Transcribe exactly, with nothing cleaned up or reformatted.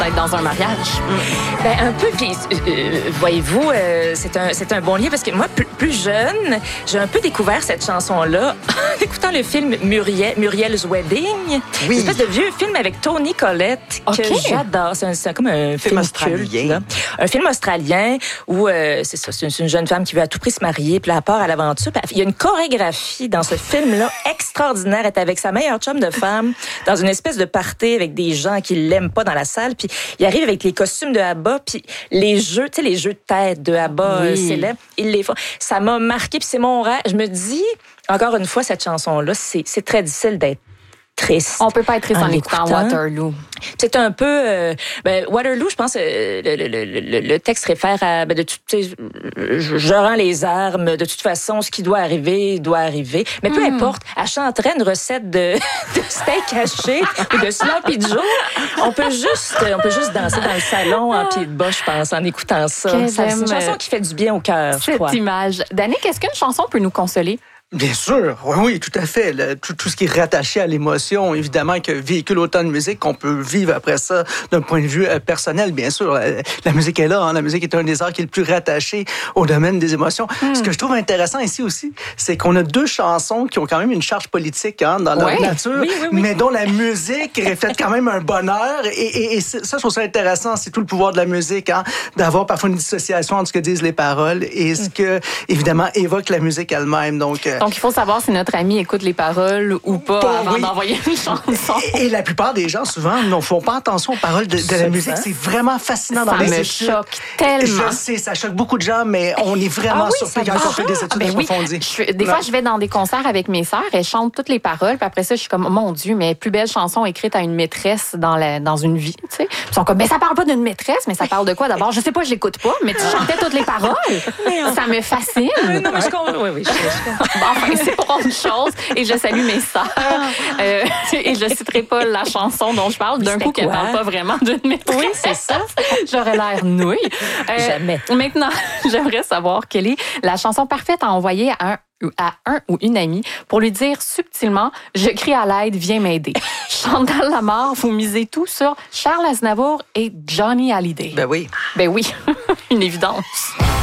d'être dans un mariage. Mm. Ben, un peu, puis euh, voyez-vous, euh, c'est un, c'est un bon lien parce que moi, plus, plus jeune, j'ai un peu découvert cette chanson-là en écoutant le film Muriel, Muriel's Wedding. Oui. Une espèce de vieux film avec Toni Collette que Okay. j'adore. C'est, un, c'est comme un film, film australien. culte, là. Un film australien où euh, c'est ça, c'est une, c'est une jeune femme qui veut à tout prix se marier, puis elle part à l'aventure. Puis il y a une chorégraphie dans ce film-là extraordinaire. Elle est avec sa meilleure chum de femme dans une espèce de party avec des gens qui l'aiment pas dans la salle. Puis il arrive avec les costumes de ABBA, puis les jeux, tu sais, les jeux de tête de ABBA Oui. euh, célèbres, ils les font. Ça m'a marqué, puis c'est mon rêve. Je me dis, encore une fois, cette chanson-là, c'est, c'est très difficile d'être triste. On peut pas être triste en, En écoutant l'écoutant. Waterloo. C'est un peu... Euh, ben, Waterloo, je pense, euh, le, le, le, le texte réfère à... Ben, de tout, tu sais, je, je rends les armes. De toute façon, ce qui doit arriver, doit arriver. Mais peu Mm. importe, elle chanterait une recette de, de steak haché ou de Sloppy Joe. On peut juste on peut juste danser dans le salon en pied de bas, je pense, en écoutant ça. Que ça c'est une j'aime, chanson qui fait du bien au cœur, je crois. Cette image. Danick, est-ce qu'une chanson peut nous consoler? Bien sûr, oui, oui, tout à fait. Le- tout, tout ce qui est rattaché à l'émotion, évidemment, que véhicule autant de musique qu'on peut vivre après ça d'un point de vue euh, personnel, bien sûr. La, la musique est là, hein, la musique est un des arts qui est le plus rattaché au domaine des émotions. Mm. Ce que je trouve intéressant ici aussi, c'est qu'on a deux chansons qui ont quand même une charge politique hein, dans leur Ouais. nature, Oui, oui, oui. mais dont la musique reflète quand même un bonheur. Et, et, et ça, je trouve ça intéressant. C'est tout le pouvoir de la musique, hein, d'avoir parfois une dissociation entre ce que disent les paroles et ce que, évidemment, évoque la musique elle-même. Donc, euh, Donc, il faut savoir si notre ami écoute les paroles ou pas Pas, avant oui. d'envoyer une chanson. Et, et la plupart des gens, souvent, ne font pas attention aux paroles de, de la Absolument. musique. C'est vraiment fascinant Ça dans les me études. choque tellement. Je sais, ça choque beaucoup de gens, mais on est vraiment Ah oui, surpris ça quand on va. fait des études Ben oui. approfondies. Je fais- des Ouais. fois, je vais dans des concerts avec mes sœurs, elles chantent toutes les paroles, puis après ça, je suis comme, mon Dieu, mais plus belle chanson écrite à une maîtresse dans, la, dans une vie, tu sais. Puis ils sont comme, mais ça parle pas d'une maîtresse, mais ça parle de quoi d'abord? Je sais pas, je l'écoute pas, mais tu chantais toutes les paroles. Ça me fascine. Oui, non, mais je comprends. Oui, oui, je, je comprends. Bon, enfin, c'est pour autre chose. Et je salue mes sœurs. Euh, et je citerai pas la chanson dont je parle. D'un C'était coup, qu'elle quoi? parle pas vraiment d'une maîtresse. Oui, c'est ça. J'aurais l'air nouille. Euh, Jamais. Maintenant, j'aimerais savoir quelle est la chanson parfaite à envoyer à un à un ou une amie pour lui dire subtilement « Je crie à l'aide, viens m'aider ». Chantal Lamarre, vous misez tout sur Charles Aznavour et Johnny Hallyday. Ben oui. Ben oui, une évidence.